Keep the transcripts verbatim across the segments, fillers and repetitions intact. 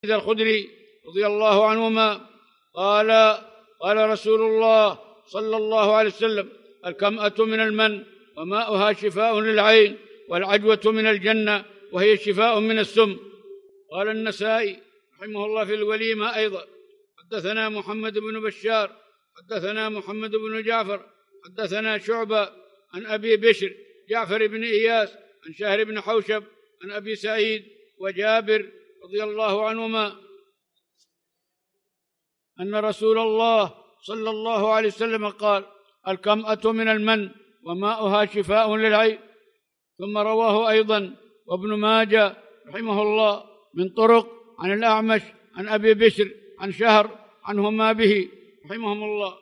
الخدري رضي الله عنهما قال قال رسول الله صلى الله عليه وسلم: الكمأة من المن وماؤها شفاء للعين، والعجوة من الجنة وهي شفاء من السم. قال النسائي رحمه الله في الوليمة أيضا: حدثنا محمد بن بشار حدثنا محمد بن جعفر حدثنا شعبة عن أبي بشر جعفر بن إياس عن شهر بن حوشب عن أبي سعيد وجابر رضي الله عنهما أن رسول الله صلى الله عليه وسلم قال: الكمأة من المن وماؤها شفاء للعين. ثم رواه أيضا وابن ماجه رحمه الله من طرق عن الأعمش عن أبي بشر عن شهر عنهما به رحمهم الله.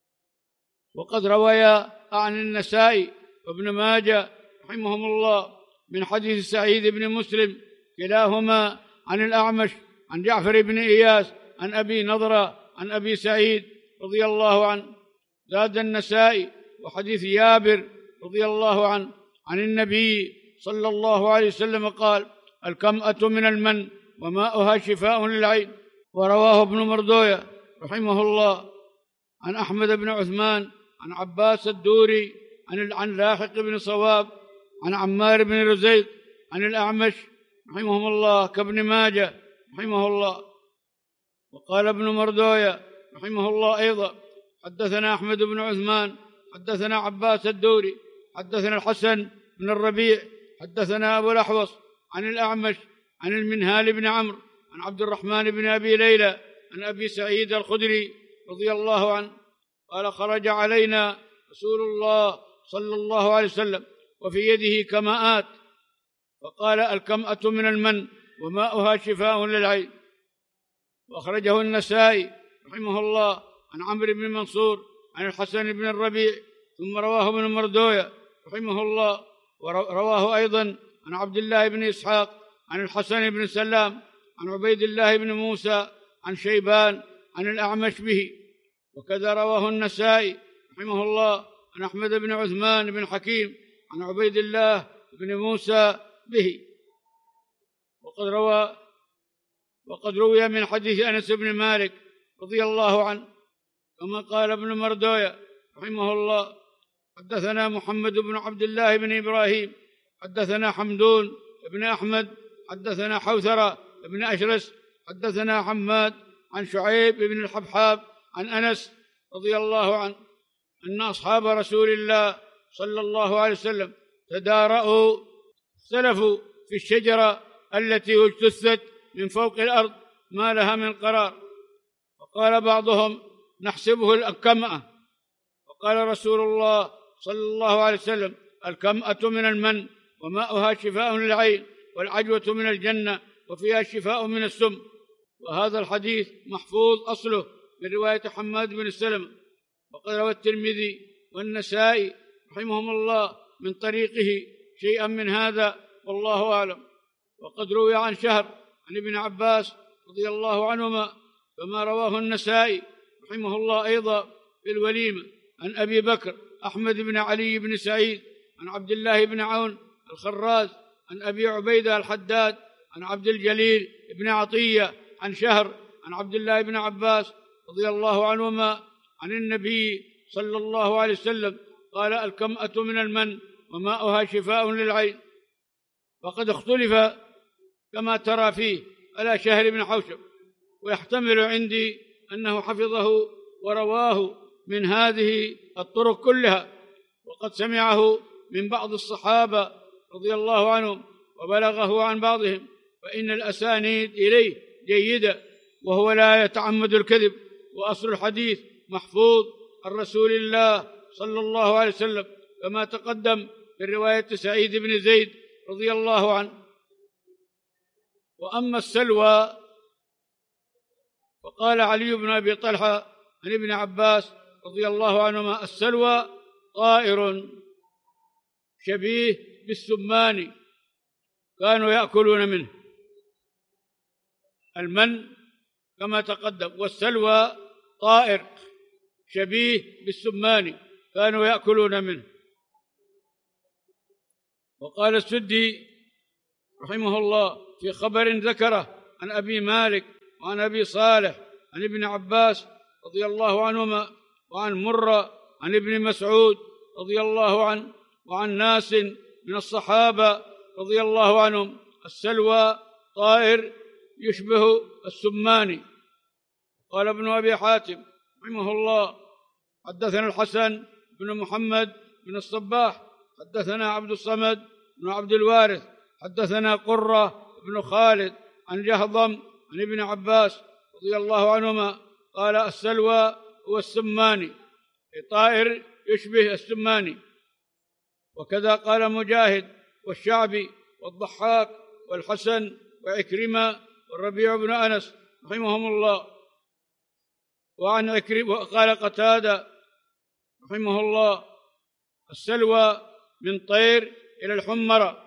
وقد رويا عن النسائي وابن ماجه رحمهم الله من حديث سعيد بن مسلم كلاهما عن الأعمش عن جعفر بن إياس عن أبي نضرة عن أبي سعيد رضي الله عنه. زاد النسائي: وحديث جابر رضي الله عنه عن النبي صلى الله عليه وسلم قال: الكمأة من المن وماؤها شفاء للعين. ورواه ابن مردوية رحمه الله عن أحمد بن عثمان عن عباس الدوري عن عن لاحق بن صواب عن عمار بن رزيق عن الأعمش رحمهم الله كابن ماجه رحمه الله. وقال ابن مردوية رحمه الله أيضا: حدثنا أحمد بن عثمان حدثنا عباس الدوري حدثنا الحسن بن الربيع حدثنا أبو الأحوص عن الأعمش عن المنهال بن عمرو عن عبد الرحمن بن أبي ليلى عن أبي سعيد الخدري رضي الله عنه قال: خرج علينا رسول الله صلى الله عليه وسلم وفي يده كماءات، فقال: الكمأة من المن وماؤها شفاء للعين. وأخرجه النسائي رحمه الله عن عمرو بن منصور عن الحسن بن الربيع. ثم رواه ابن مردوية رحمه الله ورواه أيضا عن عبد الله بن إسحاق عن الحسن بن سلام عن عبيد الله بن موسى عن شيبان عن الأعمش به. وكذا رواه النسائي رحمه الله عن أحمد بن عثمان بن حكيم عن عبيد الله بن موسى به. وقد روى وقد روي من حديث أنس بن مالك رضي الله عنه كما قال ابن مردوية رحمه الله: حدثنا محمد بن عبد الله بن إبراهيم حدثنا حمدون بن أحمد حدثنا حوثرة بن أشرس حدثنا حماد عن شعيب بن الحبحاب عن أنس رضي الله عنه أن أصحاب رسول الله صلى الله عليه وسلم تدارأوا اختلفوا في الشجرة التي اجتثت من فوق الأرض ما لها من قرار. فقال بعضهم: نحسبه الكمأة. وقال رسول الله صلى الله عليه وسلم: الكمأة من المن وماؤها شفاء للعين، والعجوة من الجنة وفيها شفاء من السم. وهذا الحديث محفوظ أصله من رواية حماد بن سلمة. وقد روى الترمذي والنسائي رحمهم الله من طريقه شيئا من هذا والله أعلم. وقد روي عن شهر عن ابن عباس رضي الله عنهما كما رواه النسائي رحمه الله أيضا في الوليمة عن أبي بكر أحمد بن علي بن سعيد عن عبد الله بن عون الخراز عن أبي عبيدة الحداد عن عبد الجليل بن عطية عن شهر عن عبد الله بن عباس رضي الله عنهما عن النبي صلى الله عليه وسلم قال: الكمأة من المن وماؤها شفاء للعين. وقد اختلف كما ترى فيه على شهر بن حوشب، ويحتمل عندي أنه حفظه ورواه من هذه الطرق كلها، وقد سمعه من بعض الصحابة رضي الله عنهم وبلغه عن بعضهم، فإن الأسانيد إليه جيدة وهو لا يتعمد الكذب، وأصل الحديث محفوظ عن رسول الله صلى الله عليه وسلم كما تقدم في رواية سعيد بن زيد رضي الله عنه. وأما السلوى فقال علي بن أبي طلحة عن ابن عباس رضي الله عنهما: السلوى طائر شبيه بالسمان كانوا يأكلون منه. المن كما تقدم، والسلوى طائر شبيه بالسمان كانوا يأكلون منه. وقال السدي رحمه الله في خبر ذكره عن أبي مالك وعن أبي صالح عن ابن عباس رضي الله عنهما وعن مرة عن ابن مسعود رضي الله عنه وعن ناس من الصحابة رضي الله عنهم: السلوى طائر يشبه السماني. قال ابن أبي حاتم رحمه الله: حدثنا الحسن بن محمد بن الصباح حدثنا عبد الصمد بن عبد الوارث حدثنا قرة بن خالد عن جهضم عن ابن عباس رضي الله عنهما قال: السلوى هو السماني، طائر يشبه السماني. وكذا قال مجاهد والشعبي والضحاك والحسن وعكرمة والربيع بن أنس رحمهم الله. وعن عكرمة قال قتادة رحمه الله: السلوى من طير إلى الحمرة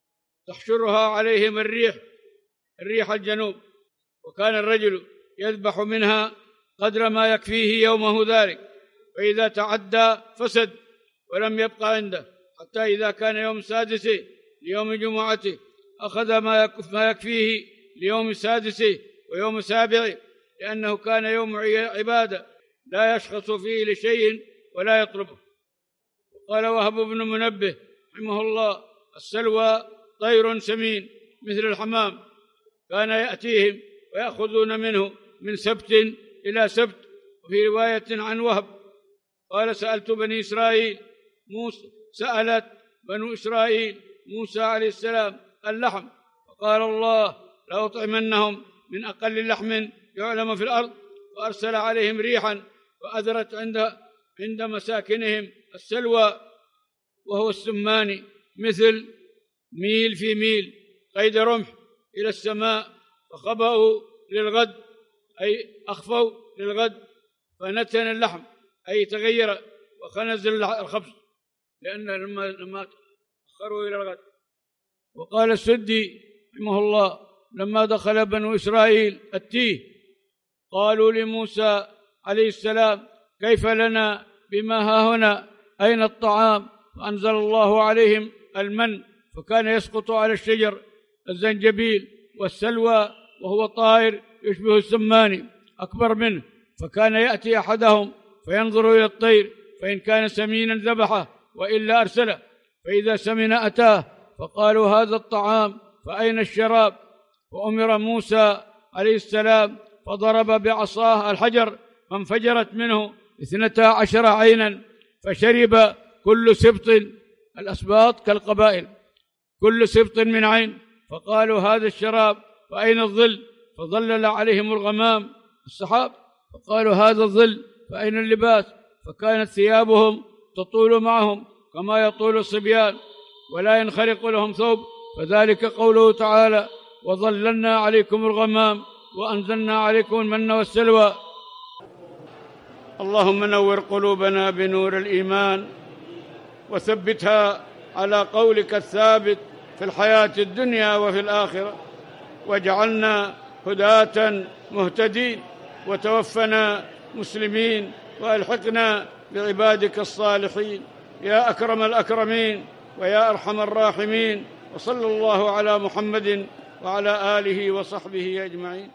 تحشرها عليهم الريح الريح الجنوب، وكان الرجل يذبح منها قدر ما يكفيه يومه ذلك، فإذا تعدى فسد ولم يبقى عنده، حتى إذا كان يوم سادس ليوم جمعته أخذ ما يكفيه ليوم سادس ويوم سابع، لأنه كان يوم عبادة لا يشخص فيه لشيء ولا يطلبه. وقال وهب بن منبه رحمه الله: السلوى طير سمين مثل الحمام، كان يأتيهم ويأخذون منه من سبت إلى سبت. وفي رواية عن وهب قال: سألت بني إسرائيل موسى سألت بنو إسرائيل موسى عليه السلام اللحم، فقال الله: لأطعمنهم من أقل لحم يعلم في الأرض، وأرسل عليهم ريحا وأذرت عند عند مساكنهم السلوى وهو السماني، مثل ميل في ميل قيد رمح إلى السماء، فخبأوا للغد أي أخفوا للغد، فنتن اللحم أي تغير وخنز الخبز، لأن لما لما أخروا إلى الغد. وقال السدي رحمه الله: لما دخل بنو إسرائيل التيه قالوا لموسى عليه السلام: كيف لنا بما هاهنا؟ أين الطعام؟ فأنزل الله عليهم المن، فكان يسقط على الشجر الزنجبيل والسلوى، وهو طائر يشبه السماني أكبر منه، فكان يأتي أحدهم فينظر إلى الطير، فإن كان سمينا ذبحه وإلا أرسله، فإذا سمن أتاه، فقالوا: هذا الطعام فأين الشراب؟ وأمر موسى عليه السلام فضرب بعصاه الحجر فانفجرت منه اثنتا عشر عينا، فشرب كل سبط، الأسباط كالقبائل، كل سبط من عين، فقالوا: هذا الشراب فأين الظل؟ فظلل عليهم الغمام السحاب، فقالوا: هذا الظل فأين اللباس؟ فكانت ثيابهم تطول معهم كما يطول الصبيان ولا ينخرق لهم ثوب، فذلك قوله تعالى: وظللنا عليكم الغمام وأنزلنا عليكم المن والسلوى. اللهم نور قلوبنا بنور الإيمان، وثبتها على قولك الثابت في الحياة الدنيا وفي الآخرة، واجعلنا هداة مهتدين، وتوفنا مسلمين، وألحقنا بعبادك الصالحين يا أكرم الأكرمين ويا أرحم الراحمين. وصلى الله على محمد وعلى آله وصحبه أجمعين.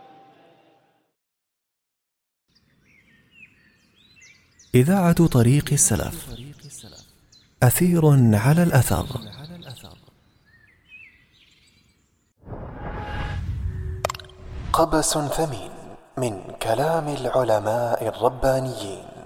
إذاعة طريق السلف، أثير على الأثر. قبس ثمين من كلام العلماء الربانيين.